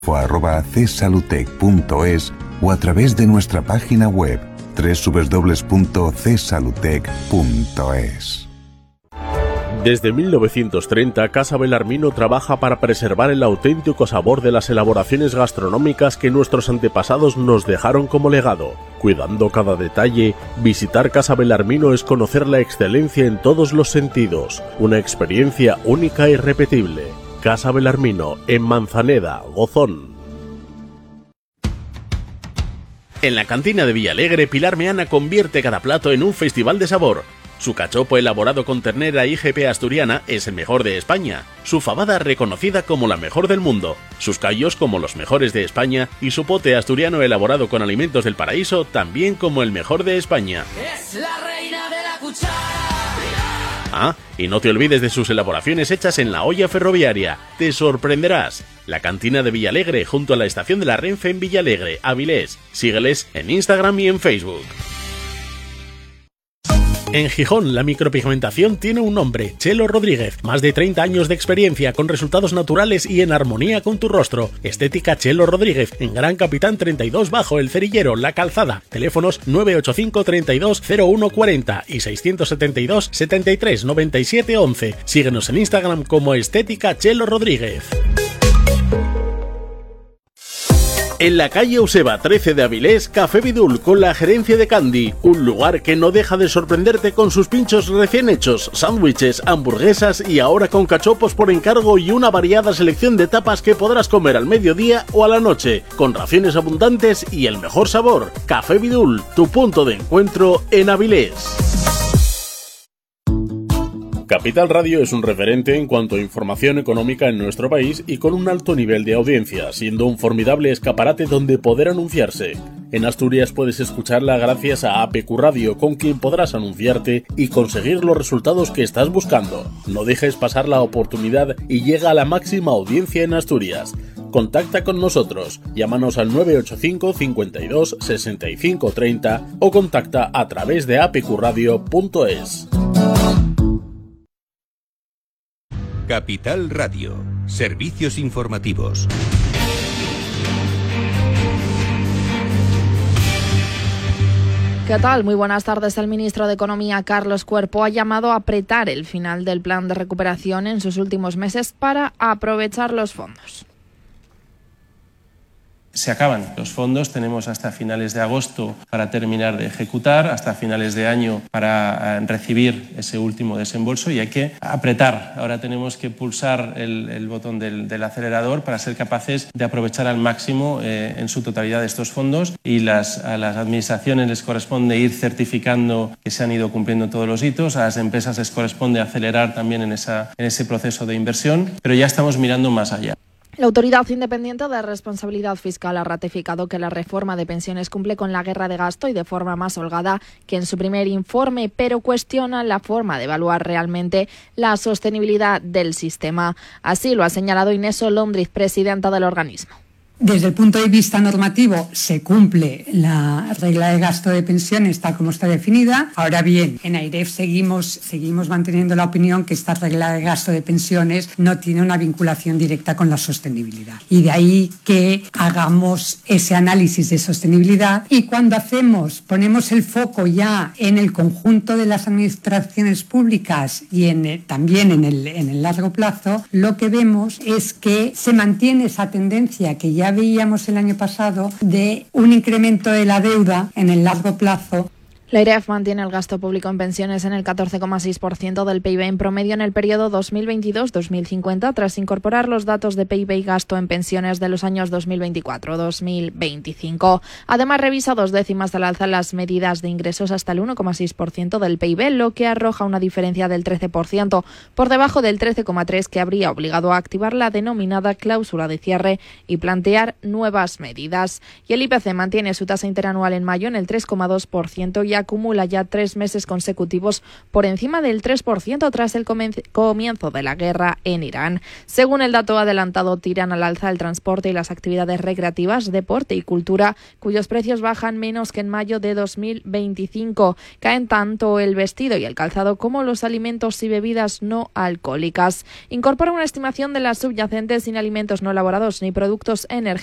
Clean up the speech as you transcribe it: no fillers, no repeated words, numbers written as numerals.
@csalutec.es o a través de nuestra página web www.csalutec.es. Desde 1930, Casa Belarmino trabaja para preservar el auténtico sabor de las elaboraciones gastronómicas que nuestros antepasados nos dejaron como legado. Cuidando cada detalle, visitar Casa Belarmino es conocer la excelencia en todos los sentidos, una experiencia única e irrepetible. Casa Belarmino, en Manzaneda, Gozón. En la cantina de Villalegre, Pilar Meana convierte cada plato en un festival de sabor. Su cachopo elaborado con ternera IGP asturiana es el mejor de España, su fabada reconocida como la mejor del mundo, sus callos como los mejores de España y su pote asturiano elaborado con alimentos del paraíso también como el mejor de España. Es la reina de la cuchara. Ah, y no te olvides de sus elaboraciones hechas en la olla ferroviaria. Te sorprenderás. La cantina de Villalegre junto a la estación de la Renfe en Villalegre, Avilés. Sígueles en Instagram y en Facebook. En Gijón, la micropigmentación tiene un nombre, Chelo Rodríguez. Más de 30 años de experiencia con resultados naturales y en armonía con tu rostro. Estética Chelo Rodríguez, en Gran Capitán 32 bajo El Cerillero, La Calzada. Teléfonos 985 32 0140 y 672 73 97 11. Síguenos en Instagram como Estética Chelo Rodríguez. En la calle Euseba 13 de Avilés, Café Vidul con la gerencia de Candy, un lugar que no deja de sorprenderte con sus pinchos recién hechos, sándwiches, hamburguesas y ahora con cachopos por encargo y una variada selección de tapas que podrás comer al mediodía o a la noche, con raciones abundantes y el mejor sabor. Café Vidul, tu punto de encuentro en Avilés. Capital Radio es un referente en cuanto a información económica en nuestro país y con un alto nivel de audiencia, siendo un formidable escaparate donde poder anunciarse. En Asturias puedes escucharla gracias a APQ Radio, con quien podrás anunciarte y conseguir los resultados que estás buscando. No dejes pasar la oportunidad y llega a la máxima audiencia en Asturias. Contacta con nosotros, llámanos al 985 52 65 30 o contacta a través de apqradio.es. Capital Radio, servicios informativos. ¿Qué tal? Muy buenas tardes. El ministro de Economía, Carlos Cuerpo, ha llamado a apretar el final del plan de recuperación en sus últimos meses para aprovechar los fondos. Se acaban los fondos, tenemos hasta finales de agosto para terminar de ejecutar, hasta finales de año para recibir ese último desembolso y hay que apretar. Ahora tenemos que pulsar el botón del acelerador para ser capaces de aprovechar al máximo en su totalidad estos fondos y a las administraciones les corresponde ir certificando que se han ido cumpliendo todos los hitos, a las empresas les corresponde acelerar también en ese proceso de inversión, pero ya estamos mirando más allá. La Autoridad Independiente de Responsabilidad Fiscal ha ratificado que la reforma de pensiones cumple con la guerra de gasto y de forma más holgada que en su primer informe, pero cuestiona la forma de evaluar realmente la sostenibilidad del sistema. Así lo ha señalado Inés Olondriz, presidenta del organismo. Desde el punto de vista normativo se cumple la regla de gasto de pensiones tal como está definida. Ahora bien, en AIREF seguimos manteniendo la opinión que esta regla de gasto de pensiones no tiene una vinculación directa con la sostenibilidad. Y de ahí que hagamos ese análisis de sostenibilidad y cuando ponemos el foco ya en el conjunto de las administraciones públicas y también en el largo plazo, lo que vemos es que se mantiene esa tendencia que ya veíamos el año pasado de un incremento de la deuda en el largo plazo. La AIREF mantiene el gasto público en pensiones en el 14,6% del PIB en promedio en el periodo 2022-2050, tras incorporar los datos de PIB y gasto en pensiones de los años 2024-2025. Además, revisa 2 décimas al alza las medidas de ingresos hasta el 1,6% del PIB, lo que arroja una diferencia del 13%, por debajo del 13,3% que habría obligado a activar la denominada cláusula de cierre y plantear nuevas medidas. Y el IPC mantiene su tasa interanual en mayo en el 3,2% y acumula ya 3 meses consecutivos por encima del 3% tras el comienzo de la guerra en Irán. Según el dato adelantado, tiran al alza el transporte y las actividades recreativas, deporte y cultura, cuyos precios bajan menos que en mayo de 2025. Caen tanto el vestido y el calzado como los alimentos y bebidas no alcohólicas. Incorpora una estimación de las subyacentes sin alimentos no elaborados ni productos energéticos